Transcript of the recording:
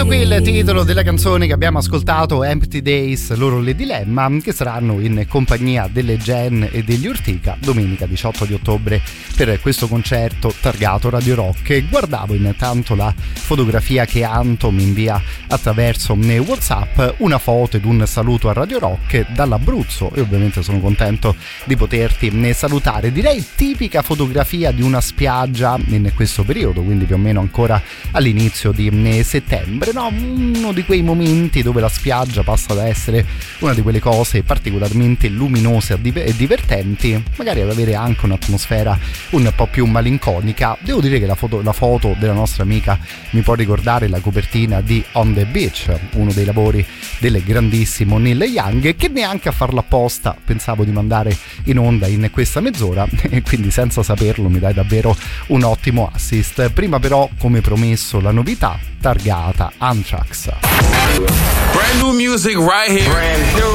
Questo qui è il titolo della canzone che abbiamo ascoltato, Empty Days, loro le Dilemma, che saranno in compagnia delle Gen e degli Urtica domenica 18 di ottobre per questo concerto targato Radio Rock. Guardavo intanto la fotografia che Anto mi invia attraverso WhatsApp, una foto ed un saluto a Radio Rock dall'Abruzzo, e ovviamente sono contento di poterti salutare. Direi tipica fotografia di una spiaggia in questo periodo, quindi più o meno ancora all'inizio di settembre, no? Uno di quei momenti dove la spiaggia passa da essere una di quelle cose particolarmente luminose e divertenti, magari ad avere anche un'atmosfera un po' più malinconica. Devo dire che la foto della nostra amica mi può ricordare la copertina di On the Beach, uno dei lavori del grandissimo Neil Young, che neanche a farla apposta pensavo di mandare in onda in questa mezz'ora, e quindi senza saperlo mi dai davvero un ottimo assist. Prima però, come promesso, la novità targata Anthrax. Brand new music right here. Brand new.